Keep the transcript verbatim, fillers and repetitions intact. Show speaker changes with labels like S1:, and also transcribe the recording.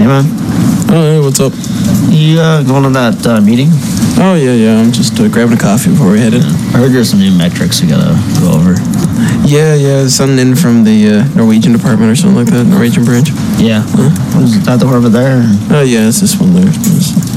S1: Hey, man.
S2: Oh, hey, what's up?
S1: You uh, going to that uh, meeting?
S2: Oh, yeah, yeah. I'm just uh, grabbing a coffee before we head in.
S1: I heard there's some new metrics we gotta go over.
S2: Yeah, yeah. Something in from the uh, Norwegian department or something like that. Norwegian branch.
S1: Yeah. Huh? Was that the over there?
S2: Oh, yeah. It's this one there. It's